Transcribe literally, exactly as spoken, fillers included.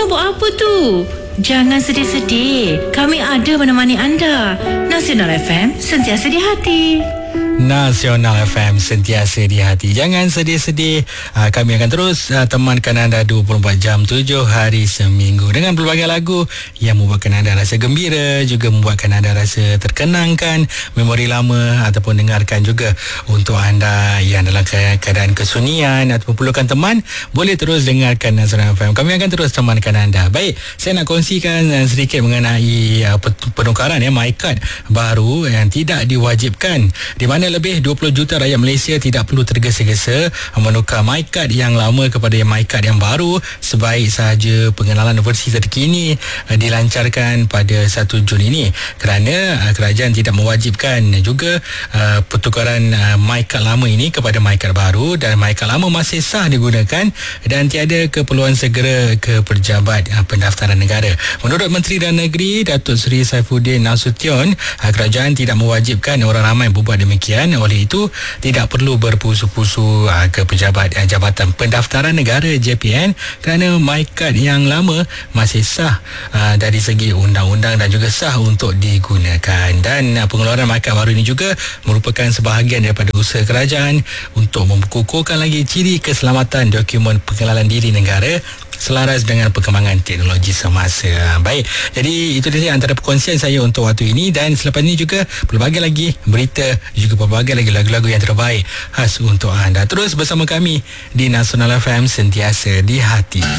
Nak buat apa tu? Jangan sedih-sedih. Kami ada menemani anda. Nasional F M, sentiasa di hati. Nasional F M, sentiasa di hati. Jangan sedih-sedih. uh, Kami akan terus uh, temankan anda dua puluh empat jam, tujuh hari seminggu dengan pelbagai lagu yang membuatkan anda rasa gembira, juga membuatkan anda rasa terkenangkan memori lama, ataupun dengarkan juga untuk anda yang dalam keadaan kesunyian ataupun perlukan teman, boleh terus dengarkan Nasional F M. Kami akan terus temankan anda. Baik, saya nak kongsikan uh, sedikit mengenai uh, penukaran ya MyCard baru yang tidak diwajibkan, di mana lebih dua puluh juta rakyat Malaysia tidak perlu tergesa-gesa menukar MyCard yang lama kepada MyCard yang baru. Sebaik sahaja pengenalan versi terkini uh, dilancarkan pada satu Jun ini, kerana uh, kerajaan tidak mewajibkan juga uh, pertukaran uh, MyCard lama ini kepada MyCard baru, dan MyCard lama masih sah digunakan dan tiada keperluan segera ke pejabat uh, pendaftaran negara. Menurut Menteri Dalam Negeri Datuk Seri Saifuddin Nasution, uh, kerajaan tidak mewajibkan orang ramai berbuat demikian. Oleh itu, tidak perlu berpusu-pusu uh, ke pejabat uh, Jabatan Pendaftaran Negara J P N, kerana MyCard yang lama masih sah uh, dari segi undang-undang dan juga sah untuk digunakan. Dan uh, pengeluaran MyCard baru ini juga merupakan sebahagian daripada usaha kerajaan untuk memkukuhkan lagi ciri keselamatan dokumen pengenalan diri negara selaras dengan perkembangan teknologi semasa. Baik, jadi itu dia antara perkongsian saya untuk waktu ini, dan selepas ini juga pelbagai lagi berita, juga pelbagai lagi lagu-lagu yang terbaik khas untuk anda. Terus bersama kami di Nasional F M, sentiasa di hati.